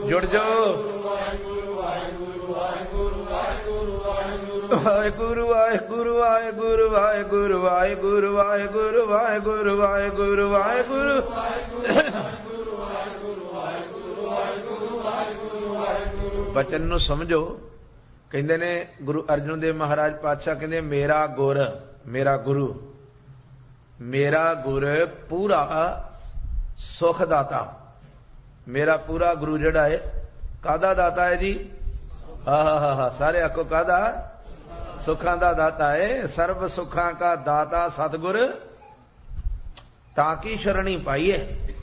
जुड़ जाओ। वाहेगुरु वाहेगुरु वाहेगुरु वाहेगुरु वाहेगुरु वाहेगुरु वाहेगुरु वाहेगुरु वाहेगुरु बचन नूं समझो। कहंदे ने गुरु अर्जन देव महाराज पातशाह कहंदे मेरा गुर मेरा गुरु पूरा सुखदाता। मेरा पूरा गुरु जिहड़ा है कादा दाता है जी? हा सारे आखो कादा? सुखां दा दाता है। सर्व सुखां का दाता सतगुर ताकी शरणी पाईए।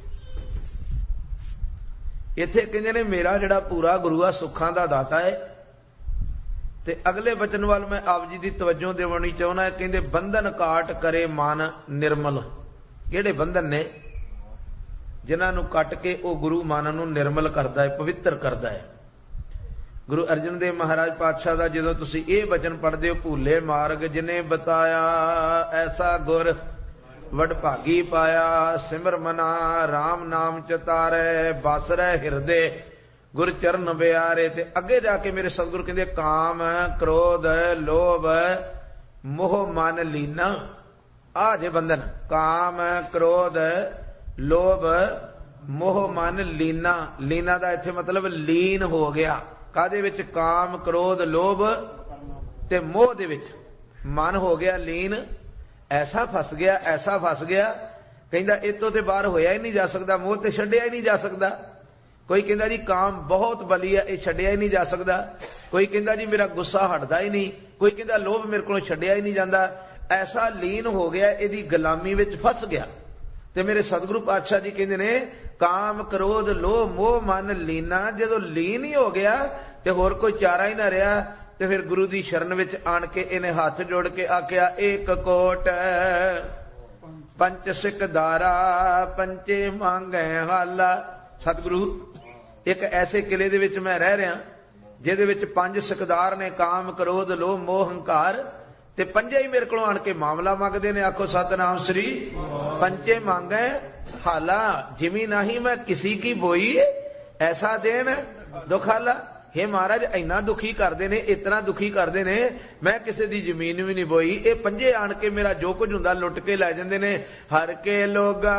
इत्थे कहंदे ने मेरा जिहड़ा पूरा गुरु आ सुखां दा दाता है। ते अगले वचन वाल मैं आप जी की तवज्जो देवनी चाहना है। कहंदे बंधन काट करे मन निर्मल। किहड़े बंधन ने? जिन्हां नूं कट के वो गुरु मन नूं निर्मल करदा है, पवित्र करदा है। गुरु अर्जन देव महाराज पातशाह दा जदों तुसीं इह वचन पढ़दे हो, भूले मार्ग जिने बताया ऐसा गुर वडभागी पाया। सिमर मना राम नाम चितारे बस रह हिरदे गुर चरण बियारे। ते अगे जाके मेरे सतगुरु कहंदे काम क्रोध लोभ मोह मन लीना। आ जे बंधन काम क्रोध लोभ मोह मन लीना। लीना दा इत्थे मतलब लीन हो गया। कादे विच? काम क्रोध लोभ ते मोह दे विच मन हो गया लीन। ऐसा फस गया कहंदा इतों ते बाहर होया ही नहीं जा सकदा। मोह ते छड्डिया ही नहीं जा सकदा। कोई कहंदा जी काम बहुत बली है, ये छड्डिया ही नहीं जा सकदा। कोई कहंदा जी मेरा गुस्सा हटदा ही नहीं। कोई कहंदा लोभ मेरे कोलों छड्डिया ही नहीं जांदा। ऐसा लीन हो गया, इहदी गुलामी विच फस गया। ते मेरे सतगुरु पातशाह जी कहंदे ने काम क्रोध लोभ मोह मन लीना। जदों लीन ही हो गया ते होर कोई चारा ही ना रहा। ते फिर गुरु दी शरण विच आण के इन्हें हाथ जोड़ के आख्या एक कोट पंच सिख दारा पंचे मांगे हाला। सतगुरु एक ऐसे किले दे विच मैं रह रहा जिहदे विच पंज सिकदार ने काम क्रोध लोभ मोह हंकार ते पंजे ही मेरे को आण के मामला मंगदे ने। आखो सतनाम श्री। पंचे मांगे हाला जिमी नहीं मैं किसी की बोई ऐसा देन दुखाला। हे महाराज इन्ना दुखी करते ने, इतना दुखी करते ने, मैं किसी दी जमीन भी नहीं बोई। ये पंजे आण के मेरा जो कुछ हुंदा लुट के लै जांदे ने। हर के लोगा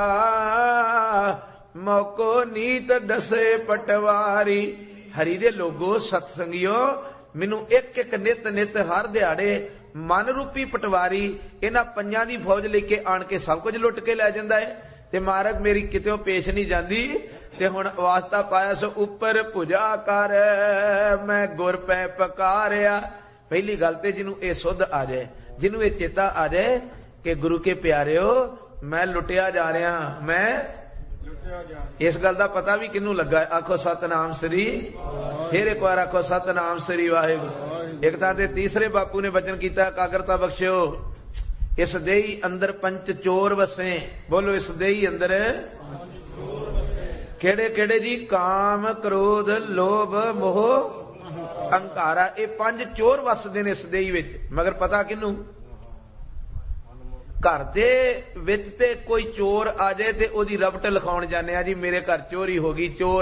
मौको नीत डसे पटवारी। हरी दे लोगो सतसंगियो मैनू एक एक नित नित हर दिहाड़े मन रूपी पटवारी इन्हां पंजां दी फौज लेके आण के सब कुछ लुट के लै जांदा है। ते महाराज मेरी कितों पेश नहीं जाती। ते हुण वास्ता पाया सो उपर भुजा कर मैं गुर पै पकारिया। पहली गल ते जिन्हों ये सुध आ जाए, जिन्हों ये चेता आ जाए कि गुरु के प्यारे हो मैं लुटिया जा रहा, मैं इस गल का पता भी किनू लगा? आखो सतनाम श्री। फिर एक बार आखो सतनाम श्री वाहिगुरू। एक तां ते तीसरे बापू ने वचन किया एकाग्रता बख्शियो। इस देही अंदर पंच चोर वसे। बोलो इस देही अंदर केड़े केड़े जी? काम क्रोध लोभ मोह अहंकारा। ये पंज चोर वसदे ने इस देही विच। मगर पता किनू? घर दे विच ते कोई चोर आ जाए ते ओदी रबट लिखाउण जाने आ जी मेरे घर चोरी हो गई, चोर